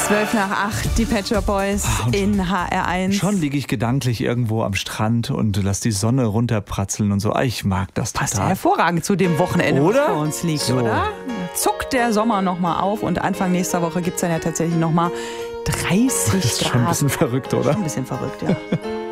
7:12, die Pet Shop Boys in HR1. Schon liege ich gedanklich irgendwo am Strand und lass die Sonne runterpratzeln und so. Ich mag das total. Passt ja hervorragend zu dem Wochenende, was Oder? vor uns liegt, So. oder? Zuckt der Sommer nochmal auf und Anfang nächster Woche gibt es dann ja tatsächlich nochmal 30 Grad. Das ist schon ein bisschen verrückt, oder? Schon ein bisschen verrückt, ja.